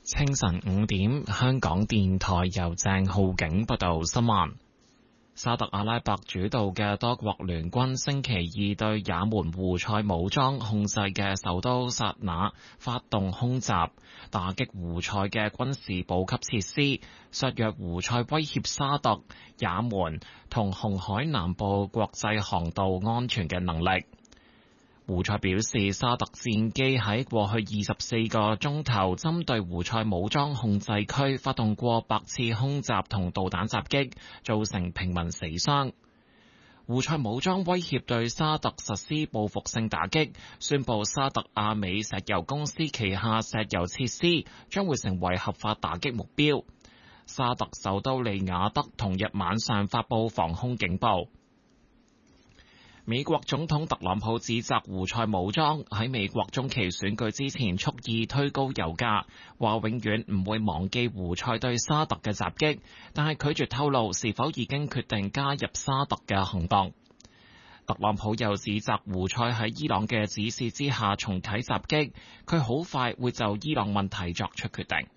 清晨5點，香港電台由鄭浩景報道新聞。沙特阿拉伯主導嘅多國聯軍星期二對也門胡塞武裝控制嘅首都薩那發動空襲，打擊胡塞嘅軍事補給設施，削弱胡塞威脅沙特、也門同紅海南部國際航道安全嘅能力。胡塞表示，沙特戰機喺過去24個鐘頭針對胡塞武裝控制區發動過百次空襲同導彈襲擊，造成平民死傷。胡塞武裝威脅對沙特實施報復性打擊，宣布沙特阿美石油公司旗下石油設施將會成為合法打擊目標。沙特首都利雅得同日晚上發佈防空警報。美國總統特朗普指責胡塞武裝喺美國中期選舉之前蓄意推高油價，話永遠唔會忘記胡塞對沙特嘅襲擊，但係拒絕透露是否已經決定加入沙特嘅行動。特朗普又指責胡塞喺伊朗嘅指示之下重啟襲擊，佢好快會就伊朗問題作出決定。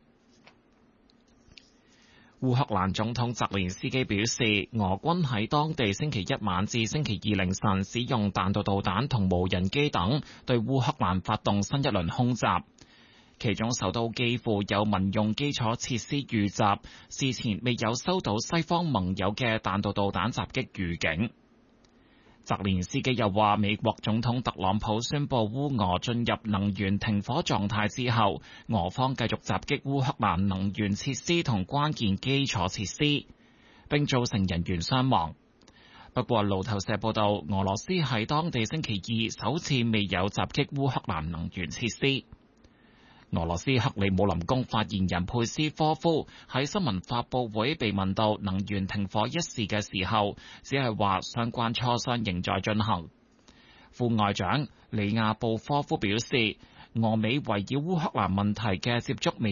烏克蘭總統澤連斯基表示，俄軍喺當地星期一晚至星期二凌晨使用彈道導彈同無人機等對烏克蘭發動新一輪空襲，其中首都基輔有民用基礎設施遇襲，事前未有收到西方盟友嘅彈道導彈襲擊預警。澤連斯基又話，美國總統特朗普宣布烏俄進入能源停火狀態之後，俄方繼續襲擊烏克蘭能源設施同關鍵基礎設施，並造成人員傷亡。不過，路透社報道，俄羅斯喺當地星期二首次未有襲擊烏克蘭能源設施。俄羅斯克里姆林宮發言人佩斯科夫喺新聞發佈會被問到能源停火一事嘅時候，只係話相關磋商仍在進行。副外長里亞布科夫表示，俄美圍繞烏克蘭問題嘅接觸未